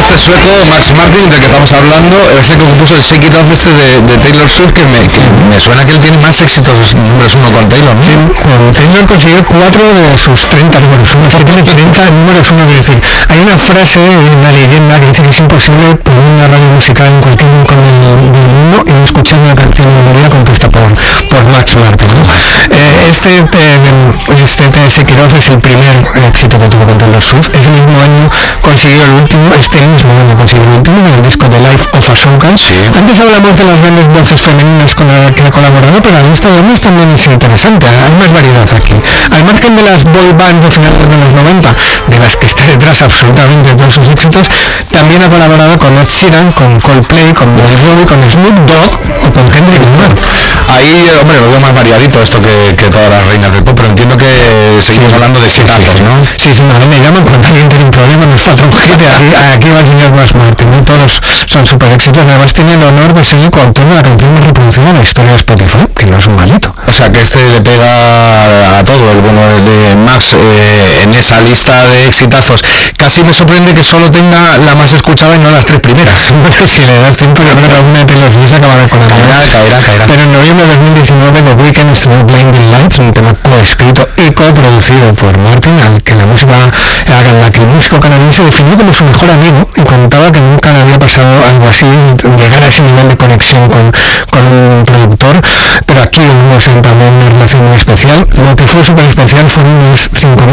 este sueco, Max Martin, del que estamos hablando, es el que compuso el Shake It Off de Taylor Swift, que me suena que él tiene más éxitos números uno con Taylor, ¿no? Sí, con Taylor consiguió 4 de sus 30 números uno, que tiene 30 números uno, es decir, hay una frase, una leyenda que dice que es imposible poner una radio musical en cualquier rincón del mundo y no escuchar una canción de melodía compuesta por Max Martin, ¿no? Este Shake It Off es el primer éxito que tuvo con Taylor Swift. Ese mismo año consiguió el último, este mismo año consiguió el último, en el disco The Life of Ahsoka. Sí. Antes hablamos de las grandes voces femeninas con las que ha colaborado, pero la lista de hombres también es interesante, hay más variedad aquí. Al margen de las boy bands de finales de los 90, de las que está detrás absolutamente de todos sus éxitos, también ha colaborado con Ed Sheeran, con Coldplay, con Bon Jovi, con Snoop Dogg o con Kendrick Lamar. Ahí, hombre, lo veo más variadito esto que todas las reinas del pop, pero entiendo que seguimos hablando de exitazos, ¿no? Sí, sí, no me llaman cuando alguien tiene un problema, nos falta un hit, aquí va el señor Max Martin, ¿no? Todos son súper éxitos, además tiene el honor de ser el coautor de la canción más reproducida en la historia de Spotify, que no es un malito. O sea, que este le pega a todo, el bueno de Max en esa lista de exitazos. Casi me sorprende que solo tenga la más escuchada y no las 3 primeras. Si le das tiempo, yo creo que alguna de los dos acabará con la caerá. Pero en noviembre de 2019 The Weeknd estuvo Blinding Lights, un tema coescrito y coproducido por Martin, al que la que el músico canadiense definió como su mejor amigo, y contaba que nunca le había pasado algo así, llegar a ese nivel de conexión con un productor, pero aquí hubo también una relación muy especial. Lo que fue súper especial fueron los 5